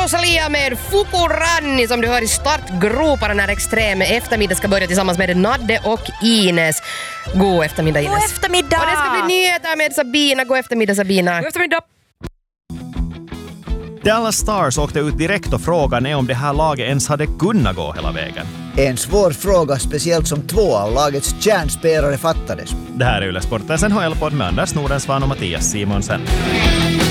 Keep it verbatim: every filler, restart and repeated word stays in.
Rosalia med Fukuranni som du hör i startgroparna när Extrem eftermiddag ska börja tillsammans med Nadde och Ines. God eftermiddag, Ines. God eftermiddag! Och det ska bli nyheter med Sabina. God eftermiddag, Sabina. God eftermiddag! Dallas Stars åkte ut direkt och frågan är om det här laget ens hade kunnat gå hela vägen. En svår fråga, speciellt som två av lagets kärnspelare fattades. Det här är Yle Sportens N H L-podd med Anders Nordensvan och Mattias Simonsen.